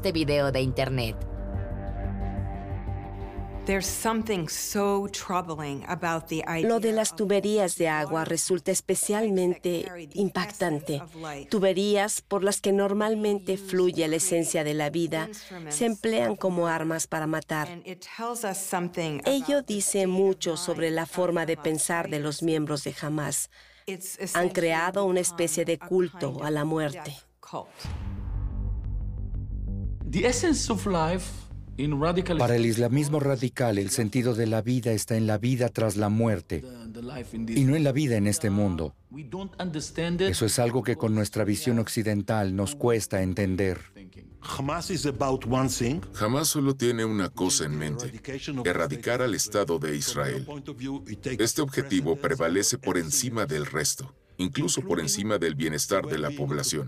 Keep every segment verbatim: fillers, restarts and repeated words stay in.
este video de internet. Lo de las tuberías de agua resulta especialmente impactante. Tuberías por las que normalmente fluye la esencia de la vida se emplean como armas para matar. Ello dice mucho sobre la forma de pensar de los miembros de Hamás. Han creado una especie de culto a la muerte. The essence of life Para el islamismo radical, el sentido de la vida está en la vida tras la muerte y no en la vida en este mundo. Eso es algo que con nuestra visión occidental nos cuesta entender. Hamás solo tiene una cosa en mente: erradicar al Estado de Israel. Este objetivo prevalece por encima del resto, incluso por encima del bienestar de la población.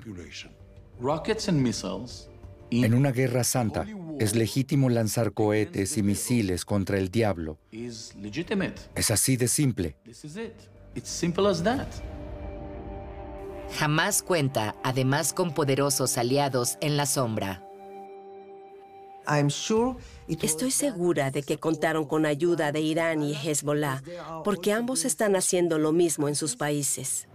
En una guerra santa, es legítimo lanzar cohetes y misiles contra el diablo. Es así de simple. Hamás cuenta además con poderosos aliados en la sombra. Estoy segura de que contaron con ayuda de Irán y Hezbollah, porque ambos están haciendo lo mismo en sus países.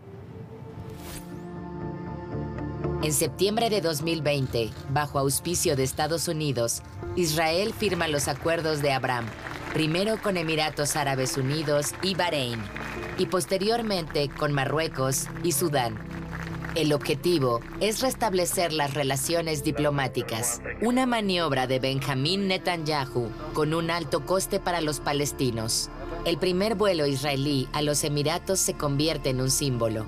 En septiembre de dos mil veinte, bajo auspicio de Estados Unidos, Israel firma los acuerdos de Abraham, primero con Emiratos Árabes Unidos y Bahrein, y posteriormente con Marruecos y Sudán. El objetivo es restablecer las relaciones diplomáticas, una maniobra de Benjamín Netanyahu con un alto coste para los palestinos. El primer vuelo israelí a los Emiratos se convierte en un símbolo.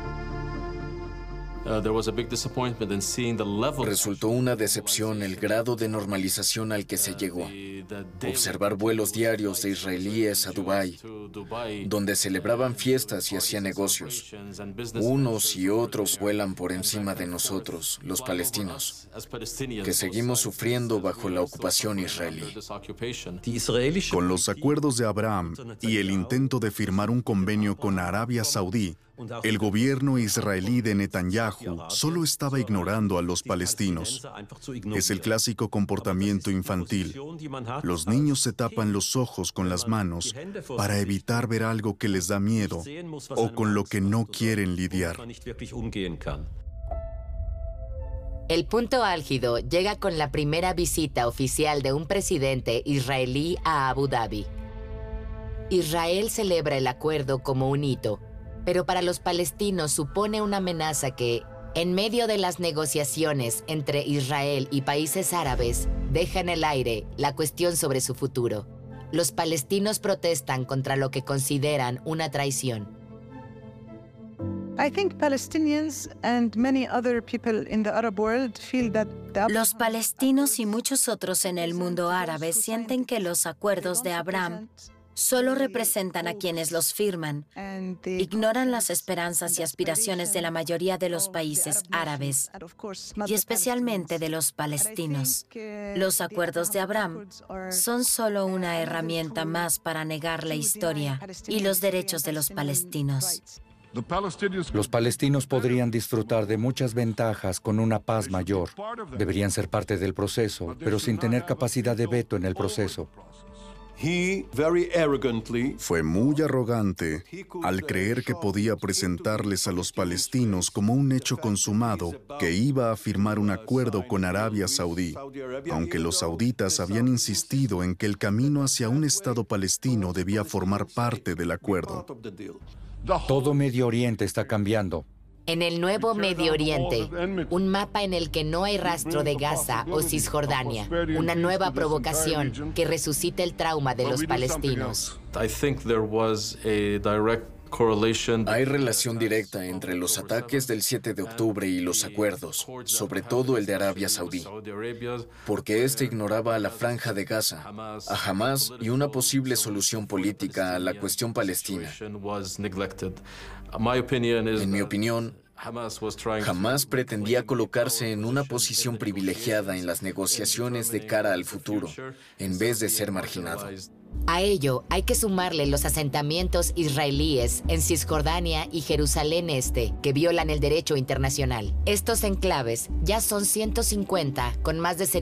Resultó una decepción el grado de normalización al que se llegó. Observar vuelos diarios de israelíes a Dubái, donde celebraban fiestas y hacían negocios. Unos y otros vuelan por encima de nosotros, los palestinos, que seguimos sufriendo bajo la ocupación israelí. Con los acuerdos de Abraham y el intento de firmar un convenio con Arabia Saudí, el gobierno israelí de Netanyahu solo estaba ignorando a los palestinos. Es el clásico comportamiento infantil. Los niños se tapan los ojos con las manos para evitar ver algo que les da miedo o con lo que no quieren lidiar. El punto álgido llega con la primera visita oficial de un presidente israelí a Abu Dhabi. Israel celebra el acuerdo como un hito, pero para los palestinos supone una amenaza que, en medio de las negociaciones entre Israel y países árabes, deja en el aire la cuestión sobre su futuro. Los palestinos protestan contra lo que consideran una traición. Los palestinos y muchos otros en el mundo árabe sienten que los acuerdos de Abraham solo representan a quienes los firman, ignoran las esperanzas y aspiraciones de la mayoría de los países árabes, y especialmente de los palestinos. Los acuerdos de Abraham son solo una herramienta más para negar la historia y los derechos de los palestinos. Los palestinos podrían disfrutar de muchas ventajas con una paz mayor. Deberían ser parte del proceso, pero sin tener capacidad de veto en el proceso. Fue muy arrogante al creer que podía presentarles a los palestinos como un hecho consumado que iba a firmar un acuerdo con Arabia Saudí, aunque los sauditas habían insistido en que el camino hacia un Estado palestino debía formar parte del acuerdo. Todo Medio Oriente está cambiando. En el nuevo Medio Oriente, un mapa en el que no hay rastro de Gaza o Cisjordania, una nueva provocación que resucita el trauma de los palestinos. Hay relación directa entre los ataques del siete de octubre y los acuerdos, sobre todo el de Arabia Saudí, porque éste ignoraba a la Franja de Gaza, a Hamás y una posible solución política a la cuestión palestina. En mi opinión, Hamás pretendía colocarse en una posición privilegiada en las negociaciones de cara al futuro, en vez de ser marginado. A ello hay que sumarle los asentamientos israelíes en Cisjordania y Jerusalén Este, que violan el derecho internacional. Estos enclaves ya son ciento cincuenta, con más de